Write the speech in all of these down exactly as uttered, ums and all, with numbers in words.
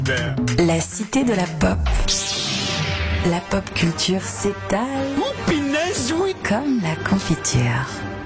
La cité de la pop. La pop culture s'étale comme la confiture.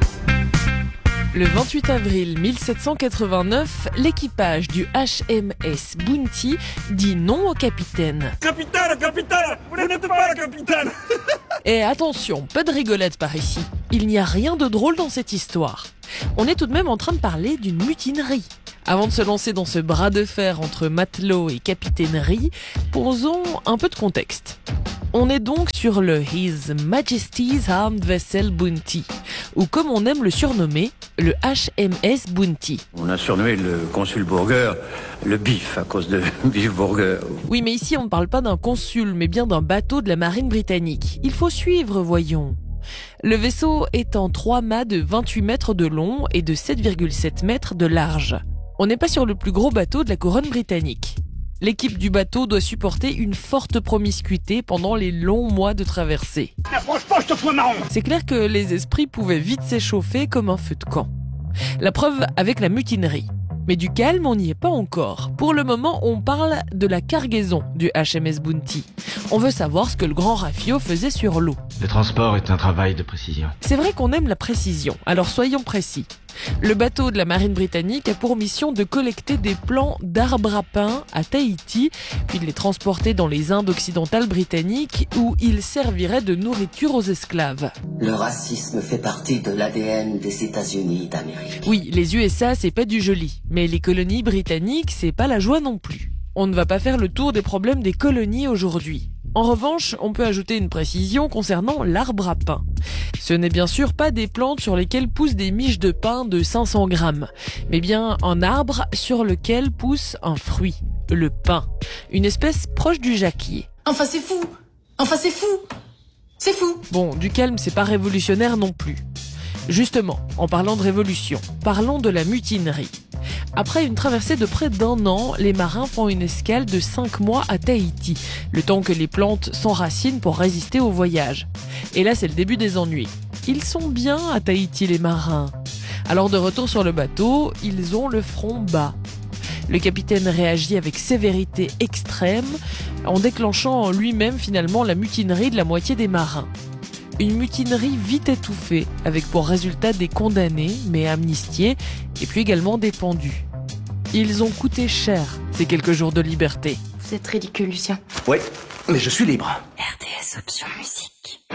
Le vingt-huit avril mille sept cent quatre-vingt-neuf, l'équipage du H M S Bounty dit non au capitaine. Capitaine, capitaine, vous n'êtes pas le capitaine. Et attention, pas de rigolade par ici. Il n'y a rien de drôle dans cette histoire. On est tout de même en train de parler d'une mutinerie. Avant de se lancer dans ce bras de fer entre matelot et capitainerie, posons un peu de contexte. On est donc sur le His Majesty's Armed Vessel Bounty, ou comme on aime le surnommer, le H M S Bounty. On a surnommé le consul Burger le bif à cause de Beef Burger. Oui, mais ici on ne parle pas d'un consul, mais bien d'un bateau de la marine britannique. Il faut suivre, voyons. Le vaisseau est en trois mâts de vingt-huit mètres de long et de sept virgule sept mètres de large. On n'est pas sur le plus gros bateau de la couronne britannique. L'équipe du bateau doit supporter une forte promiscuité pendant les longs mois de traversée. Franchement, je te fous un marron. C'est clair que les esprits pouvaient vite s'échauffer comme un feu de camp. La preuve avec la mutinerie. Mais du calme, on n'y est pas encore. Pour le moment, on parle de la cargaison du H M S Bounty. On veut savoir ce que le grand Raffio faisait sur l'eau. Le transport est un travail de précision. C'est vrai qu'on aime la précision, alors soyons précis. Le bateau de la marine britannique a pour mission de collecter des plants d'arbres à pain à Tahiti, puis de les transporter dans les Indes occidentales britanniques où ils serviraient de nourriture aux esclaves. Le racisme fait partie de l'A D N des États-Unis d'Amérique. Oui, les U S A, c'est pas du joli, mais les colonies britanniques, c'est pas la joie non plus. On ne va pas faire le tour des problèmes des colonies aujourd'hui. En revanche, on peut ajouter une précision concernant l'arbre à pain. Ce n'est bien sûr pas des plantes sur lesquelles poussent des miches de pain de cinq cents grammes, mais bien un arbre sur lequel pousse un fruit, le pain, une espèce proche du jacquier. Enfin c'est fou. Enfin c'est fou. C'est fou. Bon, du calme, c'est pas révolutionnaire non plus. Justement, en parlant de révolution, parlons de la mutinerie. Après une traversée de près d'un an, les marins font une escale de cinq mois à Tahiti, le temps que les plantes s'enracinent pour résister au voyage. Et là, c'est le début des ennuis. Ils sont bien à Tahiti, les marins. Alors de retour sur le bateau, ils ont le front bas. Le capitaine réagit avec sévérité extrême, en déclenchant lui-même finalement la mutinerie de la moitié des marins. Une mutinerie vite étouffée, avec pour résultat des condamnés, mais amnistiés, et puis également des pendus. Ils ont coûté cher, ces quelques jours de liberté. Vous êtes ridicule, Lucien. Oui, mais je suis libre. R T S Option Musique.